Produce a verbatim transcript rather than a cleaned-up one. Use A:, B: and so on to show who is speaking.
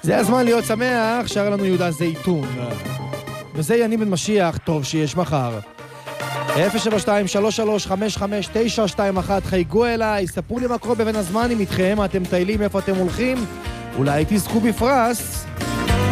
A: זה הזמן להיות שמח, שר לנו יהודה זייתון. וזה יניב בן משיח, טוב שיש מחר. אפס שבע שתיים שלוש שלוש חמש חמש תשע שתיים אחת, חייגו אליי, ספרו לי מה קורה בבין הזמנים איתכם, אתם טיילים, איפה אתם הולכים, אולי תזכו בפרס.